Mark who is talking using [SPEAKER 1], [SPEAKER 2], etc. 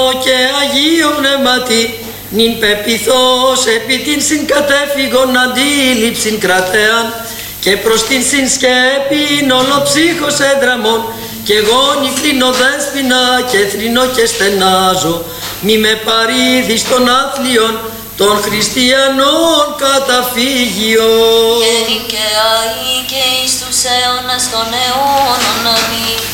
[SPEAKER 1] Και Αγίο Πνεύματι, νυν πεπιθώς επί την συγκατέφυγον αντίληψην κρατέαν και προς την συνσκέπην ολοψύχος έντραμον και γόνι κλείνω δέσποινα και θρηνώ και στενάζω μη με παρήδεις των άθλιων των χριστιανών καταφύγιων.
[SPEAKER 2] Και δικαιάει και εις τους αιώνας των αιώνων. Αμήν.